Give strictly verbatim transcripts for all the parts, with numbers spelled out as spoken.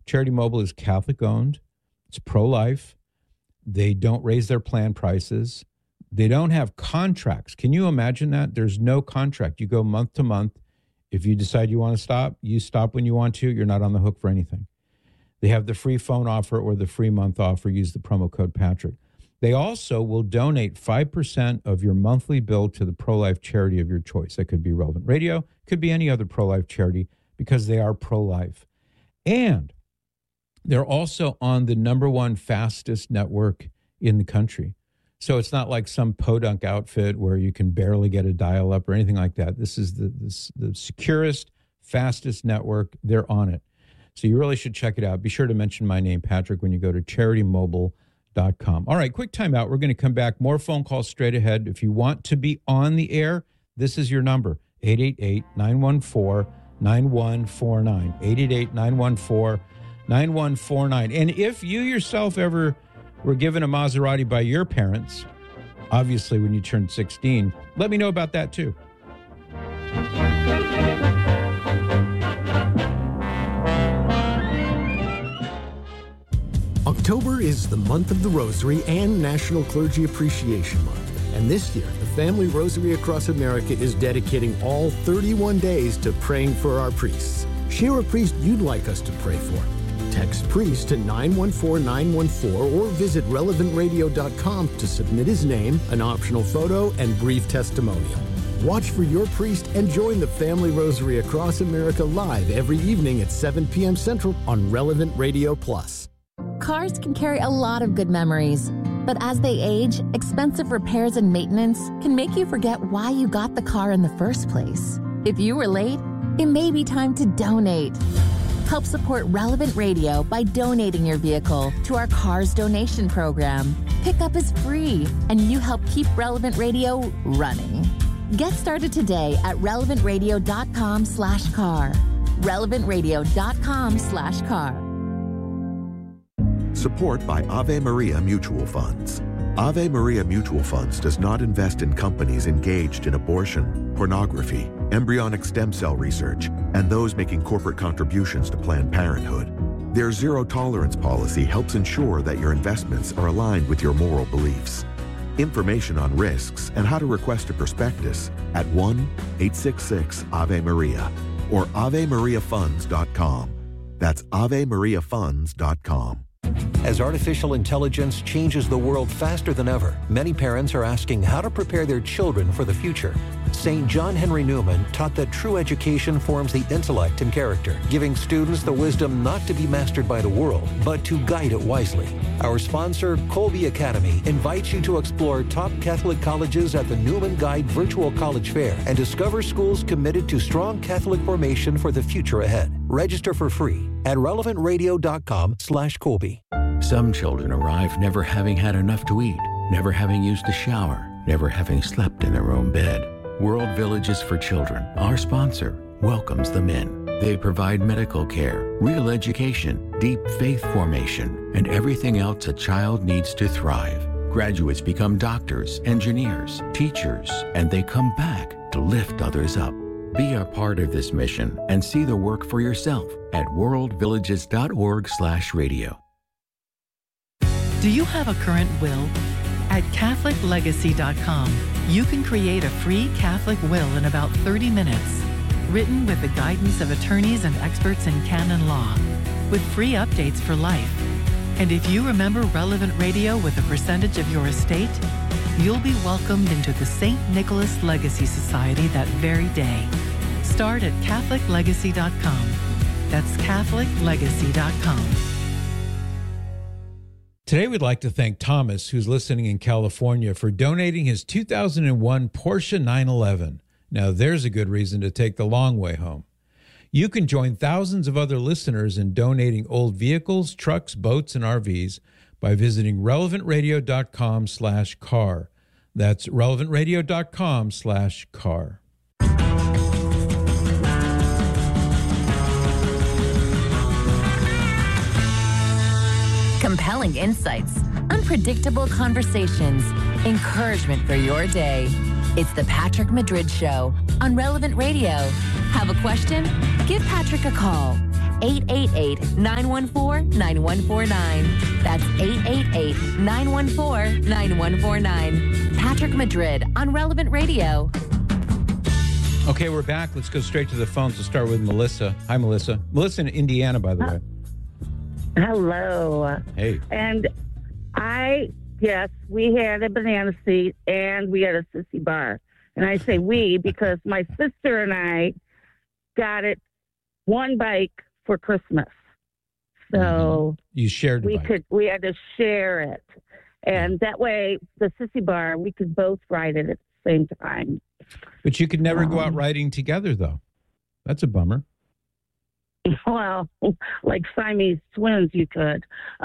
Charity Mobile is Catholic-owned. It's pro-life. They don't raise their plan prices. They don't have contracts. Can you imagine that? There's no contract. You go month to month. If you decide you want to stop, you stop when you want to. You're not on the hook for anything. They have the free phone offer or the free month offer. Use the promo code Patrick. They also will donate five percent of your monthly bill to the pro-life charity of your choice. That could be Relevant Radio, could be any other pro-life charity, because they are pro-life. And they're also on the number one fastest network in the country. So it's not like some podunk outfit where you can barely get a dial-up or anything like that. This is the, the, the securest, fastest network. They're on it. So you really should check it out. Be sure to mention my name, Patrick, when you go to charity mobile dot com. All right, quick time out. We're going to come back. More phone calls straight ahead. If you want to be on the air, this is your number, eight eight eight, nine one four, nine one four nine, eight eight eight, nine one four, nine one four nine. And if you yourself ever were given a Maserati by your parents, obviously when you turned sixteen, let me know about that too. October is the month of the Rosary and National Clergy Appreciation Month. And this year, the Family Rosary Across America is dedicating all thirty-one days to praying for our priests. Share a priest you'd like us to pray for. Text priest to nine one four nine one four or visit relevant radio dot com to submit his name, an optional photo, and brief testimonial. Watch for your priest and join the Family Rosary Across America live every evening at seven p.m. Central on Relevant Radio Plus. Cars can carry a lot of good memories, but as they age, expensive repairs and maintenance can make you forget why you got the car in the first place. If you were late, it may be time to donate. Help support Relevant Radio by donating your vehicle to our Cars Donation Program. Pickup is free, and you help keep Relevant Radio running. Get started today at relevant radio dot com slash car. relevant radio dot com slash car. Support by Ave Maria Mutual Funds. Ave Maria Mutual Funds does not invest in companies engaged in abortion, pornography, embryonic stem cell research, and those making corporate contributions to Planned Parenthood. Their zero-tolerance policy helps ensure that your investments are aligned with your moral beliefs. Information on risks and how to request a prospectus at one eight six six Ave Maria or ave maria funds dot com. That's ave maria funds dot com. As artificial intelligence changes the world faster than ever, many parents are asking how to prepare their children for the future. Saint John Henry Newman taught that true education forms the intellect and character, giving students the wisdom not to be mastered by the world, but to guide it wisely. Our sponsor, Colby Academy, invites you to explore top Catholic colleges at the Newman Guide Virtual College Fair and discover schools committed to strong Catholic formation for the future ahead. Register for free at relevant radio dot com slash Colby. Some children arrive never having had enough to eat, never having used a shower, never having slept in their own bed. World Villages for Children, our sponsor, welcomes them in. They provide medical care, real education, deep faith formation, and everything else a child needs to thrive. Graduates become doctors, engineers, teachers, and they come back to lift others up. Be a part of this mission and see the work for yourself at world villages dot org slash radio. Do you have a current will? At catholic legacy dot com, you can create a free Catholic will in about thirty minutes, written with the guidance of attorneys and experts in canon law, with free updates for life. And if you remember Relevant Radio with a percentage of your estate, you'll be welcomed into the Saint Nicholas Legacy Society that very day. Start at catholic legacy dot com. That's catholic legacy dot com. Today, we'd like to thank Thomas, who's listening in California, for donating his two thousand one Porsche nine eleven. Now, there's a good reason to take the long way home. You can join thousands of other listeners in donating old vehicles, trucks, boats, and R Vs by visiting relevant radio dot com slash car. That's relevant radio dot com slash car. Compelling insights, unpredictable conversations, encouragement for your day. It's the Patrick Madrid Show on Relevant Radio. Have a question? Give Patrick a call. eight eight eight, nine one four, nine one four nine. That's eight eight eight, nine one four, nine one four nine. Patrick Madrid on Relevant Radio. Okay, we're back. Let's go straight to the phones. We'll start with Melissa. Hi, Melissa. Melissa in Indiana, by the way. Hello. Hey. And I, yes, we had a banana seat and we had a sissy bar. And I say we because my sister and I got it one bike for Christmas. So mm-hmm. You shared the we bike. could we had to share it. And that way the sissy bar, we could both ride it at the same time. But you could never um, go out riding together, though. That's a bummer. Well, like Siamese twins, you could.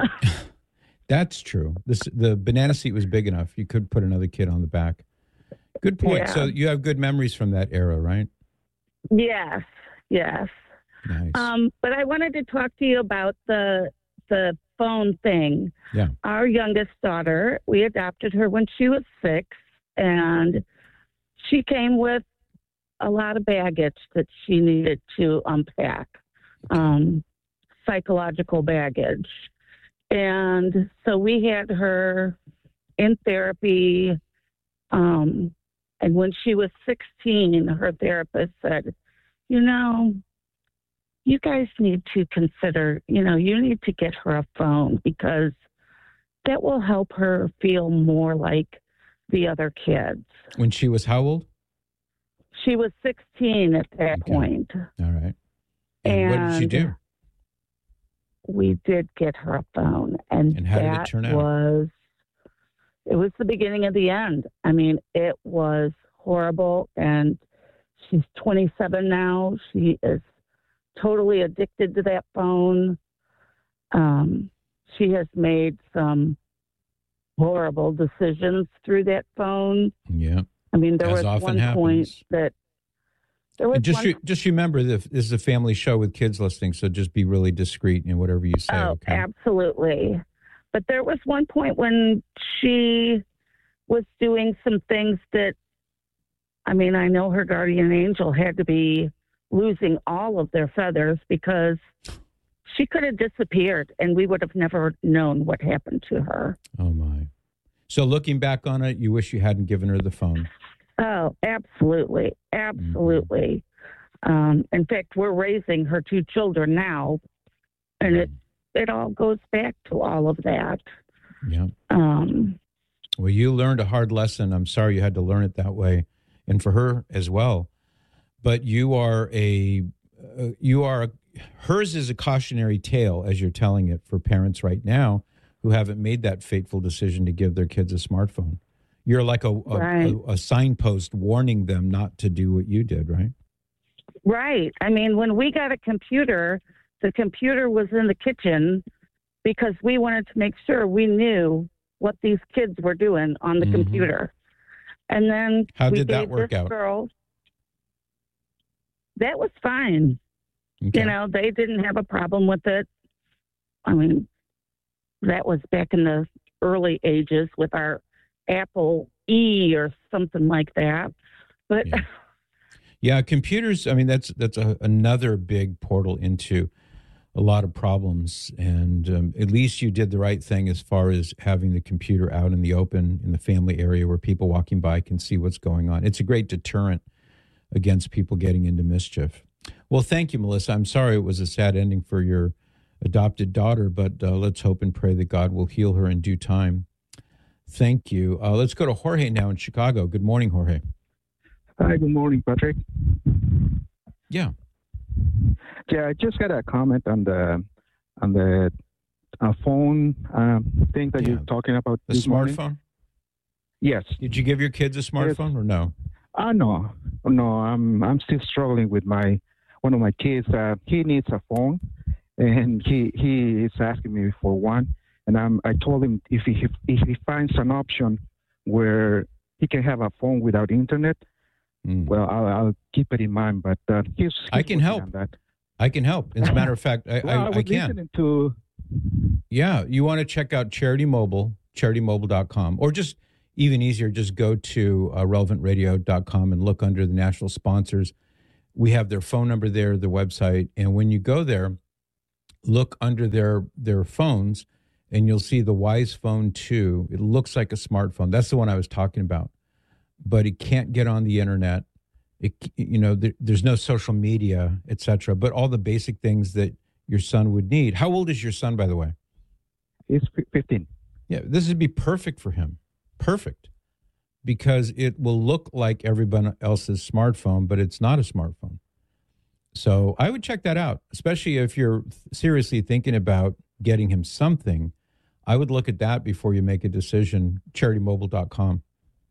That's true. This the banana seat was big enough. You could put another kid on the back. Good point. Yeah. So you have good memories from that era, right? Yes, yes. Nice. Um, but I wanted to talk to you about the the phone thing. Yeah. Our youngest daughter, we adopted her when she was six, and she came with a lot of baggage that she needed to unpack, um, psychological baggage. And so we had her in therapy. Um, and when she was sixteen, her therapist said, you know, you guys need to consider, you know, you need to get her a phone because that will help her feel more like the other kids. When she was how old? She was sixteen at that Okay. point. All right. And, And what did she do? We did get her a phone. And, And how did it that turn out? was, it was the beginning of the end. I mean, it was horrible. And she's twenty-seven now. She is totally addicted to that phone. Um, she has made some horrible decisions through that phone. Yeah. I mean, there As was often one happens. point that there was And just one, re- just remember that this is a family show with kids listening, so just be really discreet in whatever you say. oh, Okay. absolutely. But there was one point when she was doing some things that, I mean, I know her guardian angel had to be losing all of their feathers because she could have disappeared and we would have never known what happened to her. Oh my! So looking back on it, you wish you hadn't given her the phone. Oh, absolutely. Absolutely. Mm-hmm. Um, in fact, we're raising her two children now, and it, it all goes back to all of that. Yeah. Um, Well, you learned a hard lesson. I'm sorry you had to learn it that way, and for her as well. But you are a, uh, you are, a, hers is a cautionary tale as you're telling it for parents right now who haven't made that fateful decision to give their kids a smartphone. You're like a, a, right. a, a signpost warning them not to do what you did, right? Right. I mean, when we got a computer, the computer was in the kitchen because we wanted to make sure we knew what these kids were doing on the Mm-hmm. computer. And then How we did that gave work this out? Girl, that was fine. Okay. You know, they didn't have a problem with it. I mean, that was back in the early ages with our Apple E or something like that. But Yeah. Yeah, computers, I mean, that's that's a, another big portal into a lot of problems. And um, at least you did the right thing as far as having the computer out in the open in the family area where people walking by can see what's going on. It's a great deterrent against people getting into mischief. Well, thank you, Melissa. I'm sorry it was a sad ending for your adopted daughter, but uh, let's hope and pray that God will heal her in due time. Thank you. Uh, let's go to Jorge now in Chicago. Good morning, Jorge. Hi, good morning, Patrick. Yeah. Yeah, I just got a comment on the on the uh, phone um, thing that Yeah. you're talking about. The this smartphone? morning. Yes. Did you give your kids a smartphone or no? Uh, no, no. I'm I'm still struggling with my one of my kids. Uh, he needs a phone, and he he is asking me for one. And I'm I told him if he if he finds an option where he can have a phone without internet, Mm. well, I'll, I'll keep it in mind. But uh, he's, he's I can working help. on that. I can help. As a matter of fact, I, Well, I, I, was I can. listening to. Yeah, you want to check out Charity Mobile, charity mobile dot com, or just even easier, just go to uh, relevant radio dot com and look under the national sponsors. We have their phone number there, their website, and when you go there, look under their their phones, and you'll see the Wise Phone two. It looks like a smartphone. That's the one I was talking about. But it can't get on the internet. It, you know, there, there's no social media, et cetera. But all the basic things that your son would need. How old is your son, by the way? He's fifteen. Yeah, this would be perfect for him. Perfect. Because it will look like everyone else's smartphone, but it's not a smartphone. So I would check that out, especially if you're seriously thinking about getting him something. I would look at that before you make a decision. charity mobile dot com.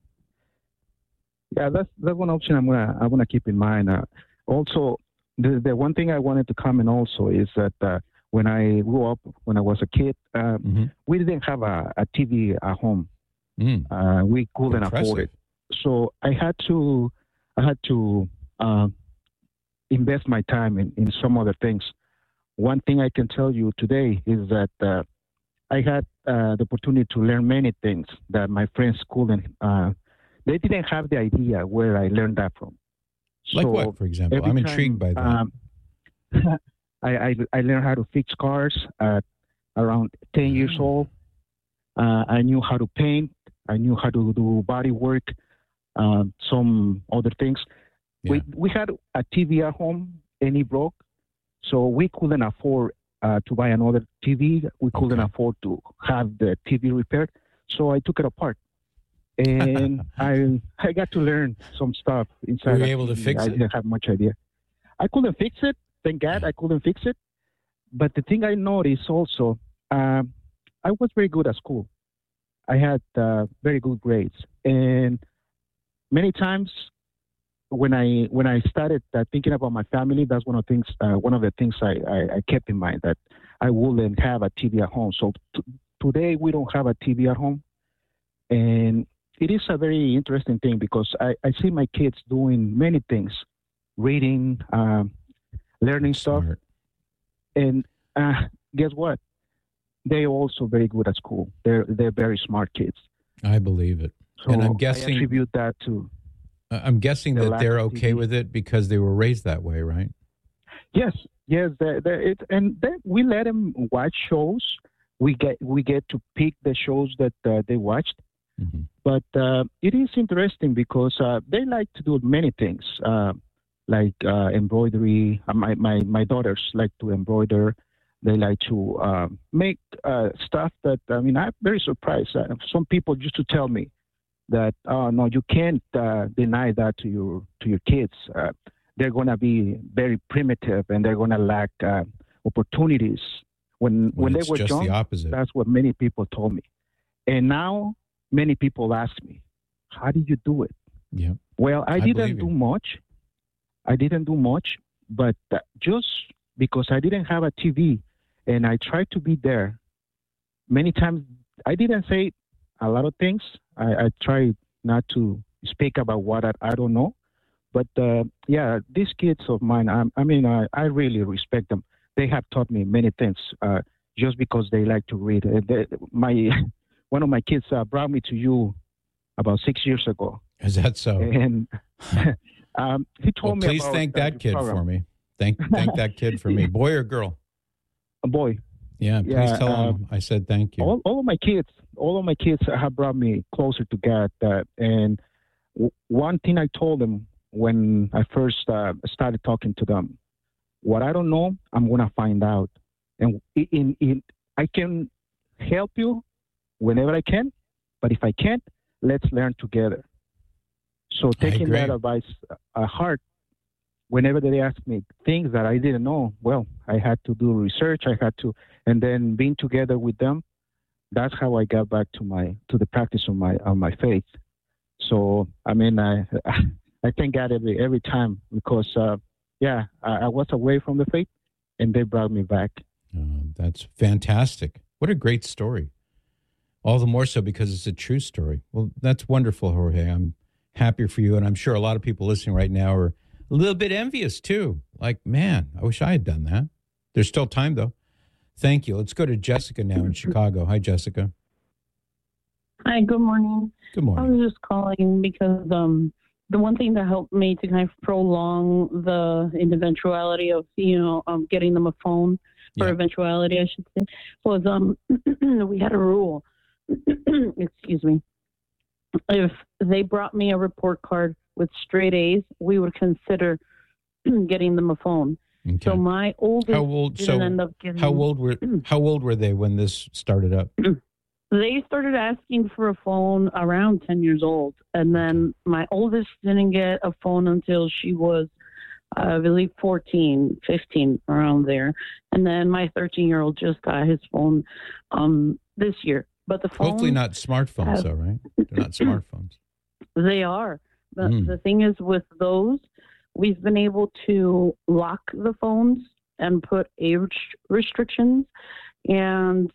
Yeah, that's that's one option I'm gonna I wanna keep in mind. Uh, also, the the one thing I wanted to comment also is that uh, when I grew up, when I was a kid, uh, mm-hmm. we didn't have a, a T V at home. Mm. Uh, we couldn't Impressive. afford it, so I had to I had to uh, invest my time in, in some other things. One thing I can tell you today is that uh, I had uh, the opportunity to learn many things that my friends couldn't. Uh, they didn't have the idea where I learned that from. Like so what, for example? I'm time, intrigued by that. Um, I, I, I learned how to fix cars at around ten years old. Uh, I knew how to paint. I knew how to do body work, uh, some other things. Yeah. We we had a T V at home, and it broke, so we couldn't afford uh, to buy another T V. We couldn't okay. afford to have the T V repaired, so I took it apart, and I I got to learn some stuff inside. Were you able to fix I it? I didn't have much idea. I couldn't fix it. Thank God, I couldn't fix it. But the thing I noticed also, uh, I was very good at school. I had uh, very good grades, and many times when I when I started uh, thinking about my family, that's one of the things. Uh, one of the things I, I, I kept in mind, that I wouldn't have a T V at home. So t- today we don't have a T V at home, and it is a very interesting thing because I, I see my kids doing many things, reading, um, learning Smart. stuff, and uh, guess what? They're also very good at school. They're they're very smart kids. I believe it, so and I'm guessing I attribute that to. I'm guessing the that they're okay T V. With it because they were raised that way, right? Yes, yes. They're, they're, it, and then we let them watch shows. We get we get to pick the shows that uh, they watched. Mm-hmm. But uh, it is interesting because uh, they like to do many things, uh, like uh, embroidery. Uh, my, my my daughters like to embroider. They like to uh, make uh, stuff that, I mean, I'm very surprised. Uh, some people used to tell me that, oh, no, you can't uh, deny that to your to your kids. Uh, they're going to be very primitive and they're going to lack uh, opportunities. When when, when they were just young, the opposite. That's what many people told me. And now many people ask me, how did you do it? Yeah. Well, I, I didn't do you. much. I didn't do much, but uh, just because I didn't have a T V, and I tried to be there. Many times, I didn't say a lot of things. I, I tried not to speak about what I, I don't know. But, uh, yeah, these kids of mine, I, I mean, I, I really respect them. They have taught me many things uh, just because they like to read. Uh, they, my One of my kids uh, brought me to you about six years ago. Is that so? And um, he told well, me please about, thank uh, that kid program. for me. Thank thank that kid for me. Boy or girl? A boy. Yeah, please yeah, tell uh, him I said thank you. All, all of my kids, all of my kids have brought me closer to God. Uh, and w- one thing I told them when I first uh, started talking to them, what I don't know, I'm going to find out. And in, in, in, I can help you whenever I can, but if I can't, let's learn together. So taking that advice at heart, whenever they ask me things that I didn't know, well, I had to do research. I had to, and then being together with them, that's how I got back to my to the practice of my of my faith. So I mean, I I thank God every every time because uh, yeah, I, I was away from the faith, and they brought me back. Uh, that's fantastic. What a great story. All the more so because it's a true story. Well, that's wonderful, Jorge. I'm happy for you, and I'm sure a lot of people listening right now are a little bit envious, too. Like, man, I wish I had done that. There's still time, though. Thank you. Let's go to Jessica now in Chicago. Hi, Jessica. Hi, good morning. Good morning. I was just calling because um, the one thing that helped me to kind of prolong the eventuality of, you know, um, getting them a phone for Yeah. eventuality, I should say, was um we had a rule. Excuse me. If they brought me a report card with straight A's, we would consider getting them a phone. Okay. So my oldest How old? didn't So end up getting. how old were how old were they when this started up? They started asking for a phone around ten years old. And then my oldest didn't get a phone until she was, uh, I believe, fourteen, fifteen, around there. And then my thirteen-year-old just got his phone um, this year. But the phone. Hopefully not smartphones, have, though, right? They're not smartphones. They are. But Mm. the thing is, with those, we've been able to lock the phones and put age restrictions. And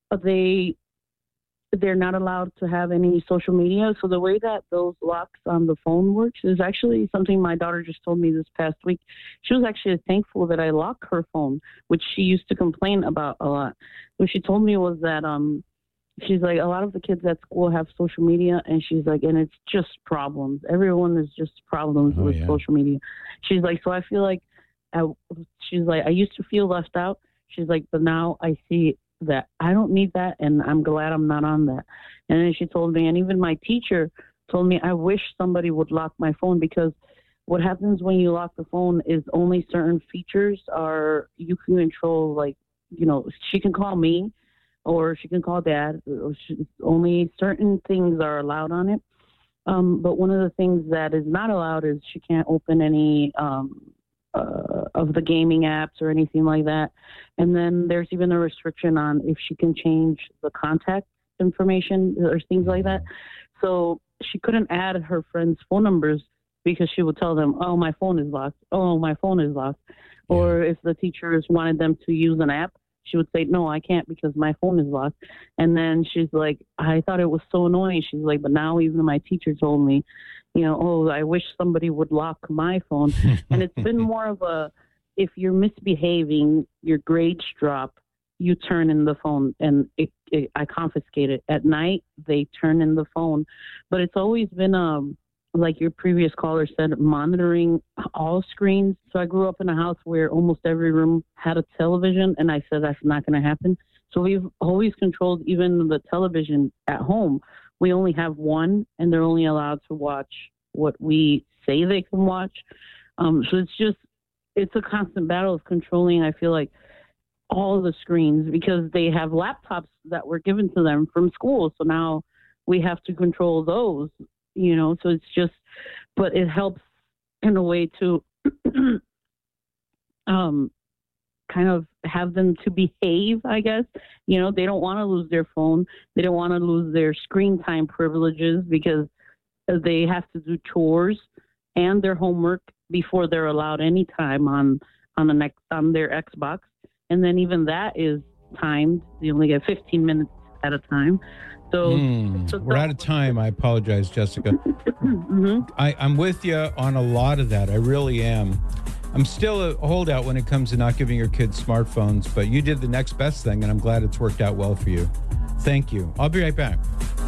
they. They're not allowed to have any social media. So the way that those locks on the phone works is actually something my daughter just told me this past week. She was actually thankful that I lock her phone, which she used to complain about a lot. What she told me was that um, she's like, a lot of the kids at school have social media, and she's like, and it's just problems. Everyone is just problems Oh, with yeah. social media. She's like, so I feel like, I, she's like, I used to feel left out. She's like, but now I see that I don't need that, and I'm glad I'm not on that. And then she told me, and even my teacher told me, I wish somebody would lock my phone, because what happens when you lock the phone is only certain features are, you can control, like, you know, she can call me or she can call dad. She, only certain things are allowed on it. Um, but one of the things that is not allowed is she can't open any um, Uh, of the gaming apps or anything like that. And then there's even a restriction on if she can change the contact information or things like that. So she couldn't add her friends' phone numbers because she would tell them, oh, my phone is locked. Oh, my phone is locked. Yeah. Or if the teachers wanted them to use an app, she would say, no, I can't because my phone is locked. And then she's like, I thought it was so annoying. She's like, but now even my teacher told me, you know, oh, I wish somebody would lock my phone. And it's been more of a, if you're misbehaving, your grades drop, you turn in the phone, and it, it, I confiscate it. At night, they turn in the phone. But it's always been, um, like your previous caller said, monitoring all screens. So I grew up in a house where almost every room had a television, and I said that's not going to happen. So we've always controlled even the television at home. We only have one, and they're only allowed to watch what we say they can watch. Um, so it's just, it's a constant battle of controlling, I feel like, all the screens, because they have laptops that were given to them from school. So now we have to control those, you know, so it's just, but it helps in a way to um, kind of have them to behave, I guess. You know, they don't want to lose their phone. They don't want to lose their screen time privileges because they have to do chores and their homework before they're allowed any time on, on the next, on their Xbox. And then even that is timed. They only get fifteen minutes at a time. So, Mm, so we're out of time. I apologize, Jessica. mm-hmm. I, I'm with you on a lot of that. I really am. I'm still a holdout when it comes to not giving your kids smartphones, but you did the next best thing, and I'm glad it's worked out well for you. Thank you. I'll be right back.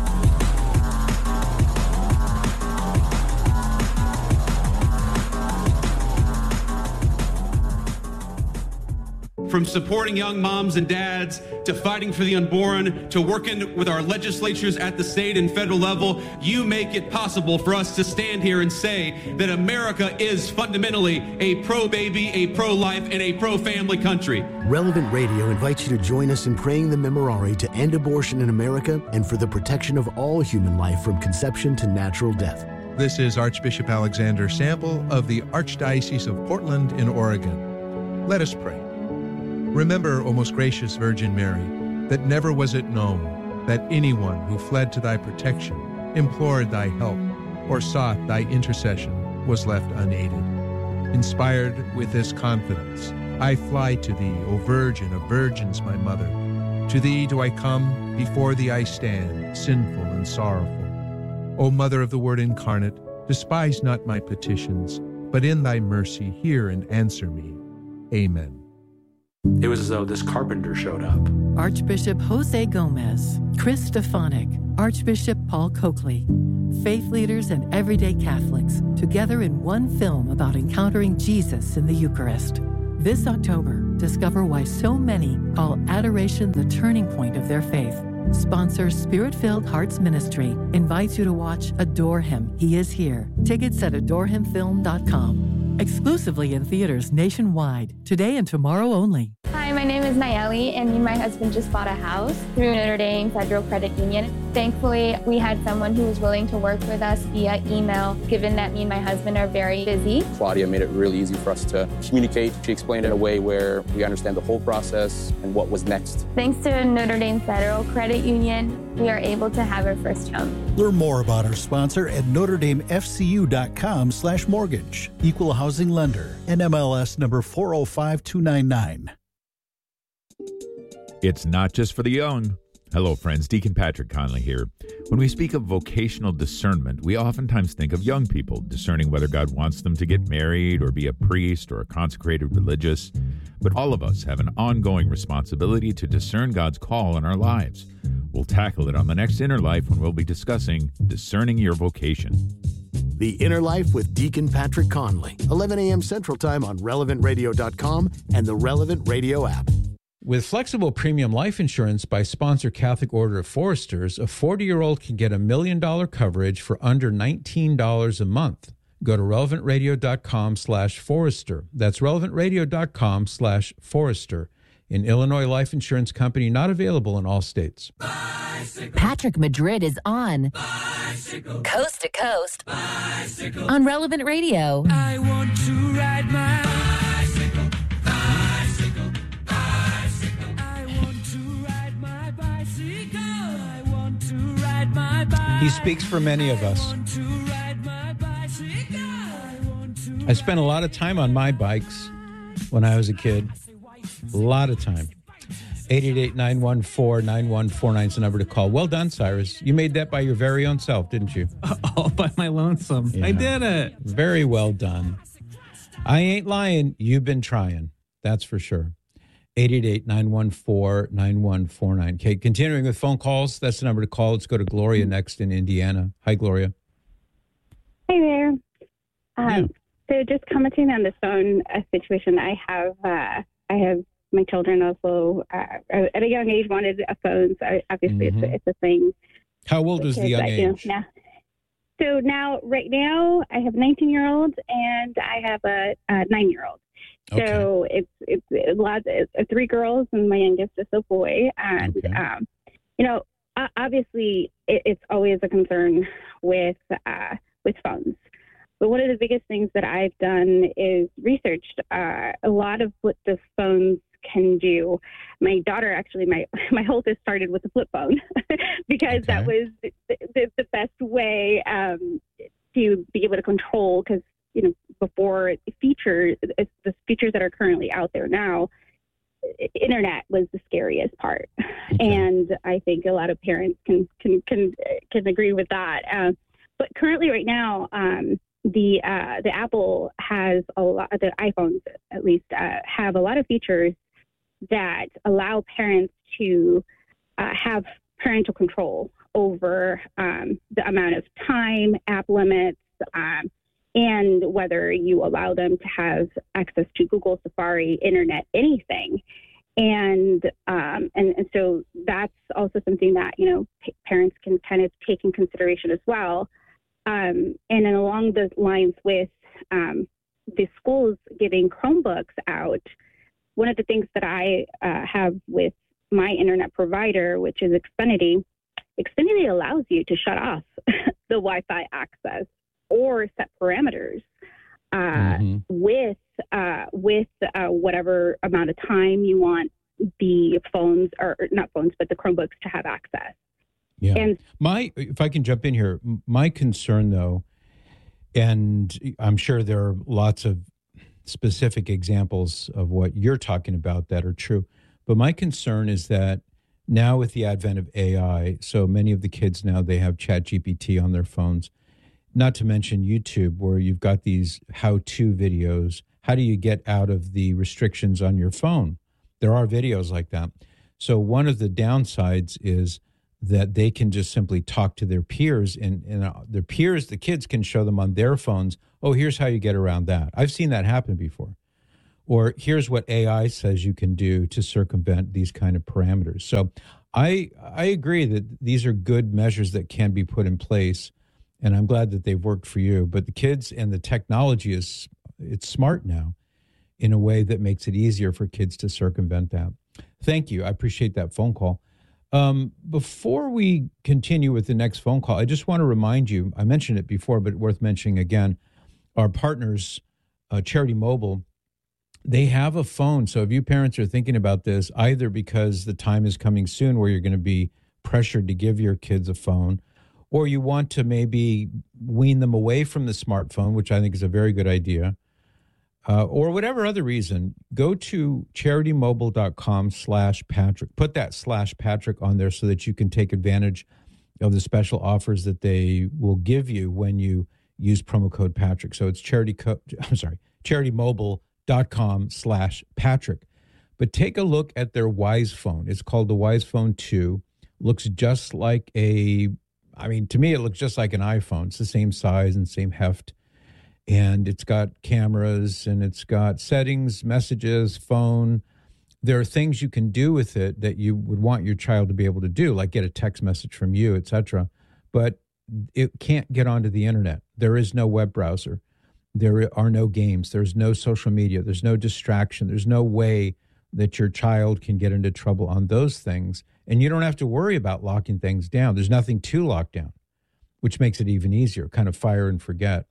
From supporting young moms and dads, to fighting for the unborn, to working with our legislatures at the state and federal level, you make it possible for us to stand here and say that America is fundamentally a pro-baby, a pro-life, and a pro-family country. Relevant Radio invites you to join us in praying the Memorare to end abortion in America and for the protection of all human life from conception to natural death. This is Archbishop Alexander Sample of the Archdiocese of Portland in Oregon. Let us pray. Remember, O most gracious Virgin Mary, that never was it known that anyone who fled to thy protection, implored thy help, or sought thy intercession was left unaided. Inspired with this confidence, I fly to thee, O Virgin of Virgins, my Mother. To thee do I come, before thee I stand, sinful and sorrowful. O Mother of the Word incarnate, despise not my petitions, but in thy mercy hear and answer me. Amen. It was as though this carpenter showed up. Archbishop Jose Gomez, Chris Stefanik, Archbishop Paul Coakley. Faith leaders and everyday Catholics together in one film about encountering Jesus in the Eucharist. This October, Discover why so many call adoration the turning point of their faith. Sponsor Spirit-Filled Hearts Ministry invites you to watch Adore Him, He Is Here. Tickets at adore him film dot com. Exclusively in theaters nationwide, today and tomorrow only. Hi, my name is Nayeli, and me and my husband just bought a house through Notre Dame Federal Credit Union. Thankfully, we had someone who was willing to work with us via email, given that me and my husband are very busy. Claudia made it really easy for us to communicate. She explained it in a way where we understand the whole process and what was next. Thanks to Notre Dame Federal Credit Union, we are able to have our first home. Learn more about our sponsor at notre dame f c u dot com slash mortgage. Equal housing lender. N M L S number four oh five two nine nine. It's not just for the young. Hello, friends. Deacon Patrick Conley here. When we speak of vocational discernment, we oftentimes think of young people discerning whether God wants them to get married or be a priest or a consecrated religious. But all of us have an ongoing responsibility to discern God's call in our lives. We'll tackle it on the next Inner Life when we'll be discussing discerning your vocation. The Inner Life with Deacon Patrick Conley, eleven a.m. Central Time on relevant radio dot com and the Relevant Radio app. With flexible premium life insurance by sponsor Catholic Order of Foresters, a forty-year-old can get a million dollar coverage for under nineteen dollars a month. Go to relevant radio dot com slash Forester. That's relevant radio dot com slash Forester. An Illinois life insurance company not available in all states. Bicycle. Patrick Madrid is on Bicycle. Coast to Coast Bicycle. On Relevant Radio. I want to ride my bicycle, bicycle, bicycle. I want to ride my bicycle. I want to ride my bicycle. He speaks for many of us. I spent a lot of time on my bikes when I was a kid. A lot of time. eight eight eight, nine one four, nine one four nine is the number to call. Well done, Cyrus. You made that by your very own self, didn't you? All by my lonesome. Yeah. I did it. Very well done. I ain't lying. You've been trying. That's for sure. eight eight eight, nine one four, nine one four nine. Okay, continuing with phone calls. That's the number to call. Let's go to Gloria next in Indiana. Hi, Gloria. Hi there. Um, yeah. So just commenting on the phone uh, situation, I have uh, I have my children also uh, at a young age wanted a phone. So obviously mm-hmm. it's, a, it's a thing. How old is the young but, age? You know, now, so now, right now, I have a nineteen-year-old and I have a, a nine-year-old. Okay. So it's it's a lot. It's three girls and my youngest is a boy. And okay. um, you know, obviously, it, it's always a concern with uh, with phones. But one of the biggest things that I've done is researched uh, a lot of what the phones can do. My daughter, actually, my my oldest started with a flip phone because okay. that was the, the, the best way um, to be able to control. Because you know, before features, the features that are currently out there now, internet was the scariest part, okay. and I think a lot of parents can can can can agree with that. Uh, but currently, right now. Um, The uh, the Apple has a lot, the iPhones at least uh, have a lot of features that allow parents to uh, have parental control over um, the amount of time, app limits, um, and whether you allow them to have access to Google, Safari, Internet, anything. And um, and and so that's also something that you know p- parents can kind of take in consideration as well. Um, and then along those lines with um, the schools giving Chromebooks out, one of the things that I uh, have with my internet provider, which is Xfinity, Xfinity allows you to shut off the Wi-Fi access or set parameters uh, mm-hmm. with uh, with uh, whatever amount of time you want the phones, or not phones, but the Chromebooks to have access. Yeah. And my, if I can jump in here, my concern though, and I'm sure there are lots of specific examples of what you're talking about that are true, but my concern is that now with the advent of A I, so many of the kids now, they have ChatGPT on their phones, not to mention YouTube, where you've got these how-to videos. How do you get out of the restrictions on your phone? There are videos like that. So one of the downsides is that they can just simply talk to their peers, and, and uh, their peers, the kids can show them on their phones, oh, here's how you get around that. I've seen that happen before. Or here's what A I says you can do to circumvent these kind of parameters. So I I agree that these are good measures that can be put in place, and I'm glad that they've worked for you. But the kids and the technology is it's smart now in a way that makes it easier for kids to circumvent that. Thank you. I appreciate that phone call. Um, before we continue with the next phone call, I just want to remind you, I mentioned it before, but worth mentioning again, our partners, uh, Charity Mobile, they have a phone. So if you parents are thinking about this, either because the time is coming soon where you're going to be pressured to give your kids a phone, or you want to maybe wean them away from the smartphone, which I think is a very good idea, uh, or whatever other reason, go to charitymobile.com slash Patrick. Put that slash Patrick on there so that you can take advantage of the special offers that they will give you when you use promo code Patrick. So it's charity co- I'm sorry, charitymobile.com slash Patrick. But take a look at their Wise Phone. It's called the Wise Phone two. Looks just like a, I mean, to me, it looks just like an iPhone. It's the same size and same heft. And it's got cameras and it's got settings, messages, phone. There are things you can do with it that you would want your child to be able to do, like get a text message from you, et cetera. But it can't get onto the internet. There is no web browser. There are no games. There's no social media. There's no distraction. There's no way that your child can get into trouble on those things. And you don't have to worry about locking things down. There's nothing to lock down, which makes it even easier, kind of fire and forget.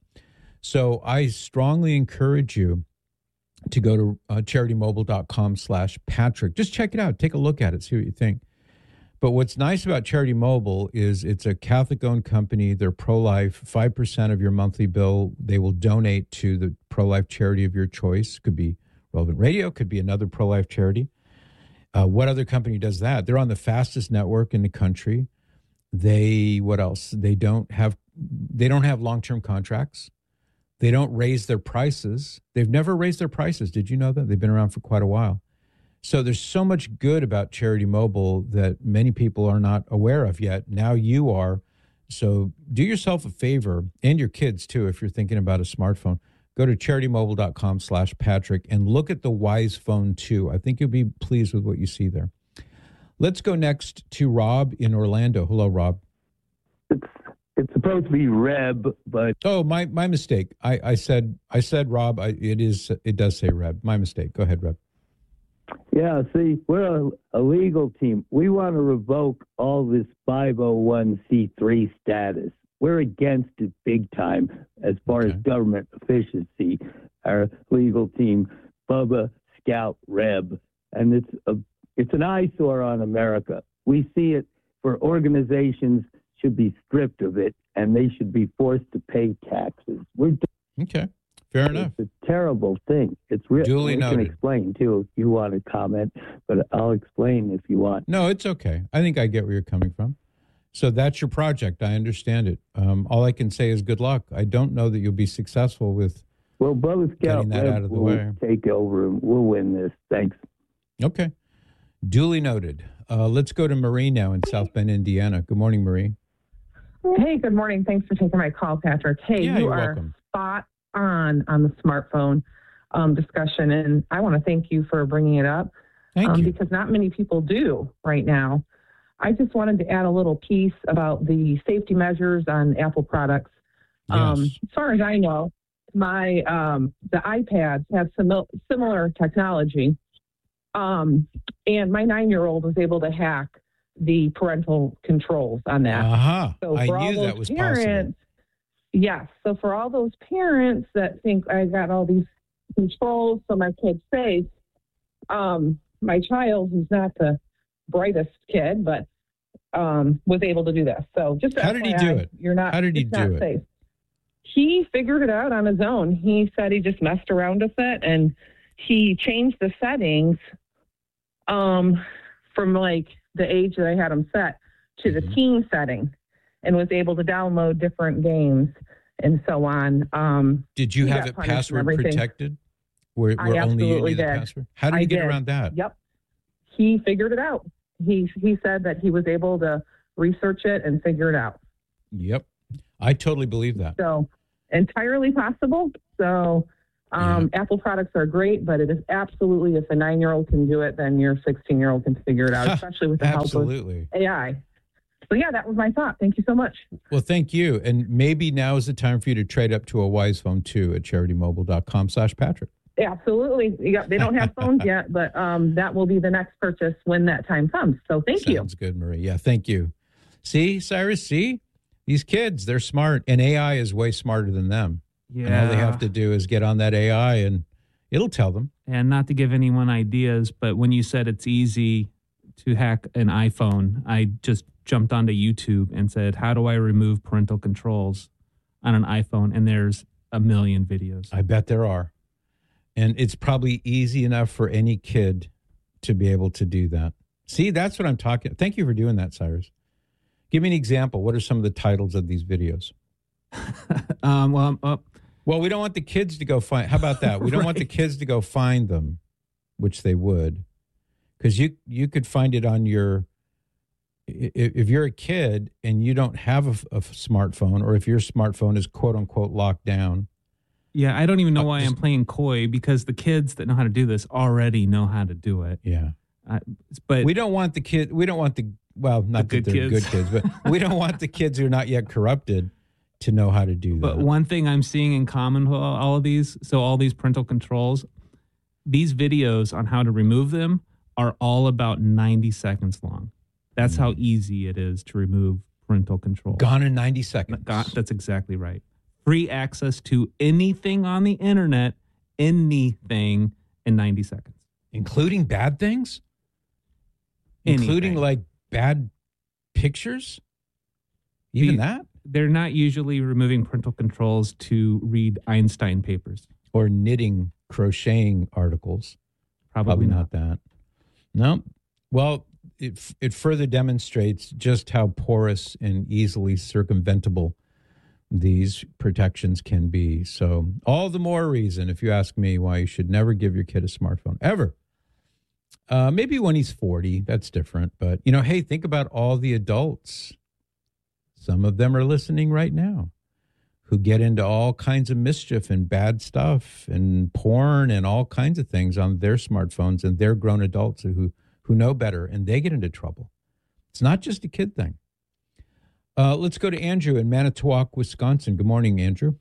So I strongly encourage you to go to uh, charitymobile.com slash Patrick. Just check it out. Take a look at it. See what you think. But what's nice about Charity Mobile is it's a Catholic-owned company. They're pro-life. five percent of your monthly bill, they will donate to the pro-life charity of your choice. Could be Relevant Radio. Could be another pro-life charity. Uh, what other company does that? They're on the fastest network in the country. They, what else? They don't have, they don't have long-term contracts. They don't raise their prices. They've never raised their prices. Did you know that? They've been around for quite a while. So there's so much good about Charity Mobile that many people are not aware of yet. Now you are. So do yourself a favor, and your kids too, if you're thinking about a smartphone. Go to charitymobile.com slash Patrick and look at the Wise Phone two. I think you'll be pleased with what you see there. Let's go next to Rob in Orlando. Hello, Rob. It's supposed to be Reb, but oh, my my mistake. I, I said I said Rob. I, it is it does say Reb. My mistake. Go ahead, Reb. Yeah, see, we're a, a legal team. We want to revoke all this five oh one c three status. We're against it big time as far okay. as government efficiency. Our legal team, Bubba, Scout, Reb, and it's a it's an eyesore on America. We see it for organizations should be stripped of it, and they should be forced to pay taxes. We're okay. Fair enough. It's a terrible thing. It's really. Duly I noted. can explain too if you want to comment, but I'll explain if you want. No, it's okay. I think I get where you're coming from. So that's your project. I understand it. Um, all I can say is good luck. I don't know that you'll be successful with. Well, Bubba Scout getting that Reb out of the will way. Take over and we'll win this. Thanks. Okay. Duly noted. Uh, let's go to Marie now in South Bend, Indiana. Good morning, Marie. Hey, good morning. Thanks for taking my call, Patrick. Hey, yeah, you you're are welcome. spot on on the smartphone um, discussion, and I want to thank you for bringing it up. Thank um, you. Because not many people do right now. I just wanted to add a little piece about the safety measures on Apple products. Um, Yes. as far as I know, my um, the iPads have simil- similar technology, um, and my nine-year-old was able to hack the parental controls on that. Uh-huh. So I for all knew that those was parents, possible. yes. So for all those parents that think I got all these controls so my kid's safe, um, my child, who's not the brightest kid, but um, was able to do this. So just How did he F Y I, do it? You're not. How did he it's not do it? safe. He figured it out on his own. He said he just messed around with it, and he changed the settings um, from like the age that I had him set to the Mm-hmm. teen setting, and was able to download different games and so on. Um, Did you he have got it punished and password everything. protected? Where, I where only you absolutely knew the did. password? How did I he get did. around that? Yep. He figured it out. He he said that he was able to research it and figure it out. Yep. I totally believe that. So entirely possible. So Um, Apple products are great, but it is absolutely, if a nine-year-old can do it, then your sixteen-year-old can figure it out, especially with the help Absolutely. of A I. So, yeah, that was my thought. Thank you so much. Well, thank you. And maybe now is the time for you to trade up to a Wise Phone two at charity-mobile.com slash Patrick. Absolutely. You got, they don't have phones yet, but um, that will be the next purchase when that time comes. So thank you. Sounds good, Marie. Yeah, thank you. See, Cyrus, see? These kids, they're smart, and A I is way smarter than them. Yeah. And all they have to do is get on that A I, and it'll tell them. And not to give anyone ideas, but when you said it's easy to hack an iPhone, I just jumped onto YouTube and said, how do I remove parental controls on an iPhone? And there's a million videos. I bet there are. And it's probably easy enough for any kid to be able to do that. See, that's what I'm talking. Thank you for doing that, Cyrus. Give me an example. What are some of the titles of these videos? um, well, uh, well, we don't want the kids to go find. How about that? We don't right. want the kids to go find them, which they would, because you you could find it on your. If you're a kid and you don't have a, a smartphone, or if your smartphone is quote unquote locked down. Yeah, I don't even know uh, why just, I'm playing coy, because the kids that know how to do this already know how to do it. Yeah, uh, but we don't want the kid. We don't want the well, not the that good they're kids. good kids, but we don't want the kids who are not yet corrupted to know how to do that. But one thing I'm seeing in common with all of these, so all these parental controls, these videos on how to remove them are all about ninety seconds long. That's mm. how easy it is to remove parental control. Gone in ninety seconds. God, that's exactly right. Free access to anything on the internet, anything in ninety seconds. Including bad things? Anything. Including like bad pictures? Even the, that? They're not usually removing parental controls to read Einstein papers. Or knitting, crocheting articles. Probably, Probably not. not that. No. Well, it it further demonstrates just how porous and easily circumventable these protections can be. So all the more reason, if you ask me, why you should never give your kid a smartphone, ever. Uh, maybe when he's forty, that's different. But, you know, hey, think about all the adults. Some of them are listening right now who get into all kinds of mischief and bad stuff and porn and all kinds of things on their smartphones, and they're grown adults who, who know better, and they get into trouble. It's not just a kid thing. Uh, let's go to Andrew in Manitowoc, Wisconsin. Good morning, Andrew.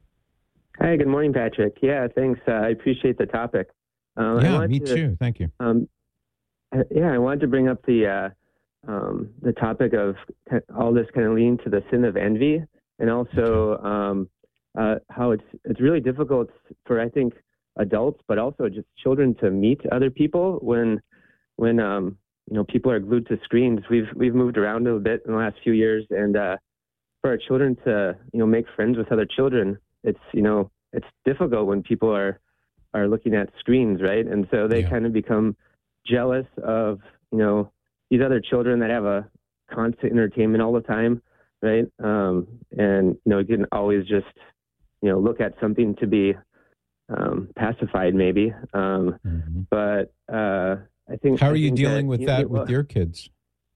Hi, good morning, Patrick. Yeah, thanks. Uh, I appreciate the topic. Um, yeah, me to, too. Thank you. Um, yeah, I wanted to bring up the uh, um, the topic of all this kind of leading to the sin of envy, and also um, uh, how it's it's really difficult for, I think, adults, but also just children to meet other people when when um, you know, people are glued to screens. We've we've moved around a little bit in the last few years, and uh, for our children to, you know, make friends with other children, it's, you know, it's difficult when people are are looking at screens, right? And so they yeah. kind of become jealous of, you know, these other children that have a constant entertainment all the time, right? Um, and you know, you can always just, you know, look at something to be um, pacified, maybe. Um, mm-hmm. But uh, I think. How are I you think dealing that, with you that know, well, with your kids?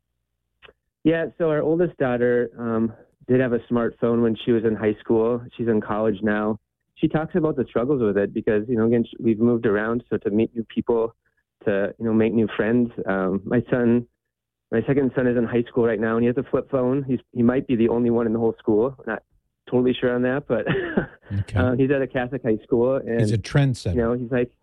Yeah, so our oldest daughter um, did have a smartphone when she was in high school. She's in college now. She talks about the struggles with it because, you know, again, we've moved around, so to meet new people, to, you know, make new friends. Um, my son, my second son is in high school right now, and he has a flip phone. He's he might be the only one in the whole school. I'm not totally sure on that, but okay. uh, he's at a Catholic high school, and he's a trendsetter. You know, he's like,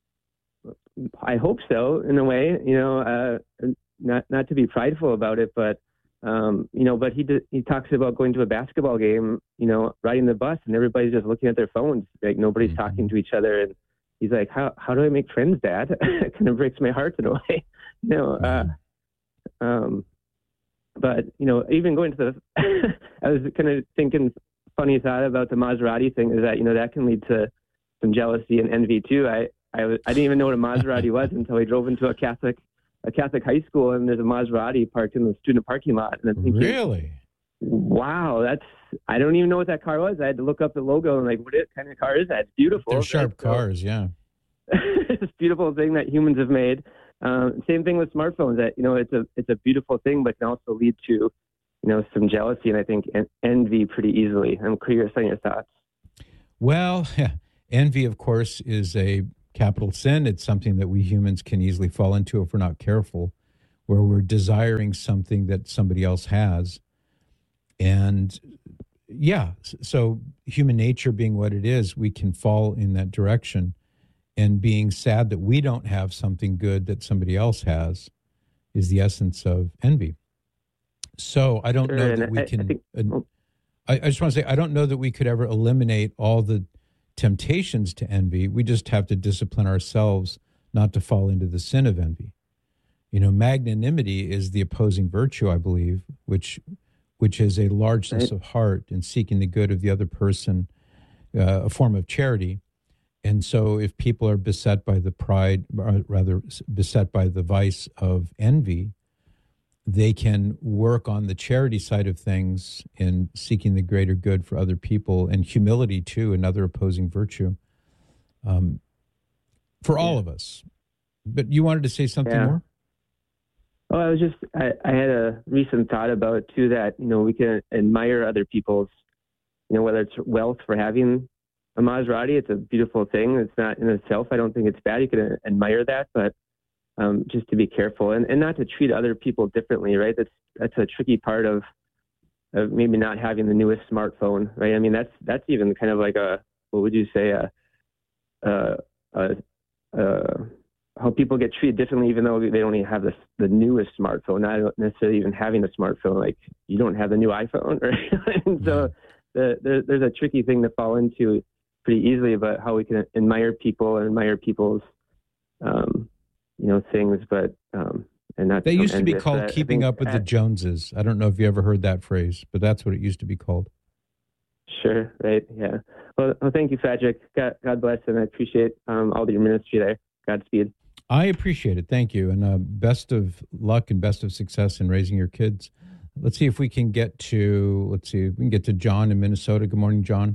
I hope so, in a way. You know, uh, not not to be prideful about it, but um, you know, but he did, he talks about going to a basketball game, you know, riding the bus, and everybody's just looking at their phones, like nobody's mm-hmm. talking to each other, and he's like, how how do I make friends, Dad? It kind of breaks my heart in a way, you know. Uh, um, but you know, even going to the, I was kind of thinking, funny thought about the Maserati thing is that, you know, that can lead to some jealousy and envy too. I I, was, I didn't even know what a Maserati was until I drove into a Catholic a Catholic high school, and there's a Maserati parked in the student parking lot, and I'm thinking, really, wow, that's, I don't even know what that car was. I had to look up the logo and like, what kind of car is that? It's beautiful. They're sharp right? cars, so, yeah. It's this beautiful thing that humans have made. Um, same thing with smartphones. That, you know, it's a it's a beautiful thing, but can also lead to, you know, some jealousy and I think en- envy pretty easily. I'm curious on your thoughts. Well, yeah, Envy, of course, is a capital sin. It's something that we humans can easily fall into if we're not careful, where we're desiring something that somebody else has. And yeah, so human nature being what it is, we can fall in that direction. And being sad that we don't have something good that somebody else has is the essence of envy. So I don't Sure, know and that we I- I can... think- uh, I, I just want to say, I don't know that we could ever eliminate all the temptations to envy. We just have to discipline ourselves not to fall into the sin of envy. You know, magnanimity is the opposing virtue, I believe, which which is a largeness of heart and seeking the good of the other person, uh, a form of charity. And so if people are beset by the pride, or rather beset by the vice of envy, they can work on the charity side of things in seeking the greater good for other people, and humility too, another opposing virtue, um, for all of us. But you wanted to say something Yeah. more? Oh, I was just, I, I had a recent thought about too that, you know, we can admire other people's, you know, whether it's wealth for having a Maserati, it's a beautiful thing. It's not in itself, I don't think it's bad. You can admire that, but um, just to be careful and, and not to treat other people differently, right? That's, that's a tricky part of, of maybe not having the newest smartphone, right? I mean, that's, that's even kind of like a, what would you say, a, a, a, a how people get treated differently, even though they don't even have the the newest smartphone, not necessarily even having a smartphone. Like you don't have the new iPhone, right? And so the, the, there's a tricky thing to fall into pretty easily about how we can admire people and admire people's, um, you know, things, but um, and not. That used to be envious, called but I keeping think up with the at- Joneses. I don't know if you ever heard that phrase, but that's what it used to be called. Sure, right, yeah. Well, well thank you, Patrick. God, God bless, and I appreciate um, all of your ministry there. Godspeed. I appreciate it. Thank you. And uh, best of luck and best of success in raising your kids. Let's see if we can get to, let's see, we can get to John in Minnesota. Good morning, John.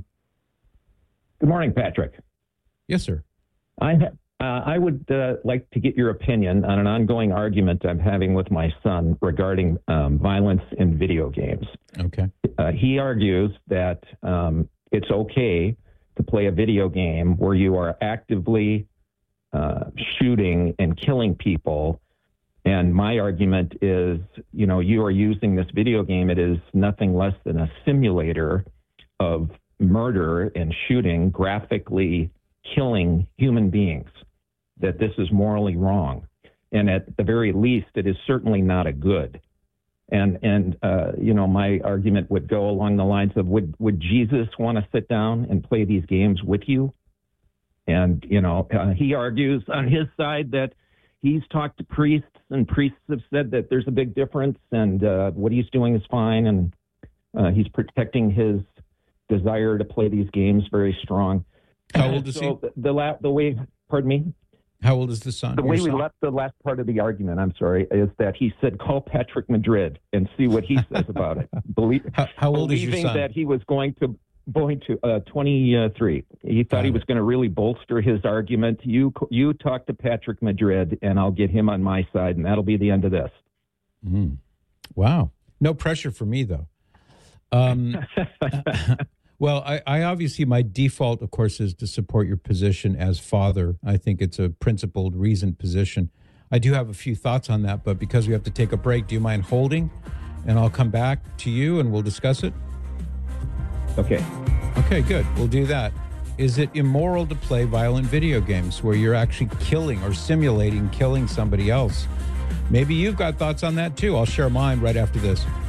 Good morning, Patrick. Yes, sir. I ha- uh, I would uh, like to get your opinion on an ongoing argument I'm having with my son regarding um, violence in video games. Okay. Uh, he argues that um, it's okay to play a video game where you are actively uh, shooting and killing people. And my argument is, you know, you are using this video game. It is nothing less than a simulator of murder and shooting, graphically killing human beings, that this is morally wrong. And at the very least, it is certainly not a good. And, and uh, you know, my argument would go along the lines of, would, would Jesus want to sit down and play these games with you? And, you know, uh, he argues on his side that he's talked to priests, and priests have said that there's a big difference, and uh, what he's doing is fine, and uh, he's protecting his desire to play these games very strong. How old is so he? The, the, la- the way, pardon me? How old is the son? The Your way we son? left the last part of the argument, I'm sorry, is that he said, call Patrick Madrid and see what he says about it. Believe, how, how old is your believing son? that he was going to going to uh, twenty-three. He thought he was going to really bolster his argument. You you talk to Patrick Madrid, and I'll get him on my side, and that'll be the end of this. Mm. Wow. No pressure for me, though. Um, well, I, I obviously, my default, of course, is to support your position as father. I think it's a principled, reasoned position. I do have a few thoughts on that, but because we have to take a break, do you mind holding? And I'll come back to you and we'll discuss it. Okay. Okay, good. We'll do that. Is it immoral to play violent video games where you're actually killing or simulating killing somebody else? Maybe you've got thoughts on that too. I'll share mine right after this.